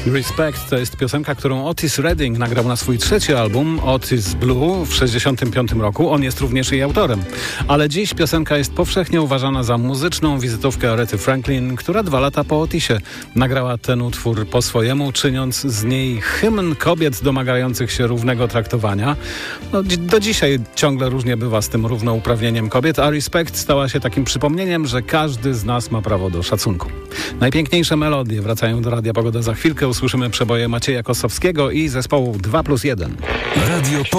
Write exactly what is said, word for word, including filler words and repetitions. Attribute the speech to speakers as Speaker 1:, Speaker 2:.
Speaker 1: Respect to jest piosenka, którą Otis Redding nagrał na swój trzeci album Otis Blue w sześćdziesiątym piątym roku. On jest również jej autorem. Ale dziś piosenka jest powszechnie uważana za muzyczną wizytówkę Arethy Franklin, która dwa lata po Otisie nagrała ten utwór po swojemu, czyniąc z niej hymn kobiet domagających się równego traktowania. No, do dzisiaj ciągle różnie bywa z tym równouprawnieniem kobiet, a Respect stała się takim przypomnieniem, że każdy z nas ma prawo do szacunku. Najpiękniejsze melodie wracają do Radia Pogoda za chwilkę. Usłyszymy przeboje Macieja Kosowskiego i zespołu dwa plus jeden.
Speaker 2: Radio